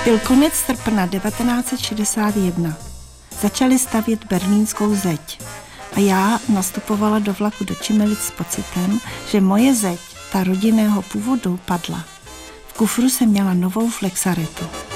Byl konec srpna 1961. Začali stavět berlínskou zeď a já nastupovala do vlaku do Čimelic s pocitem, že moje zeď, ta rodinného původu, padla. V kufru jsem měla novou flexaretu.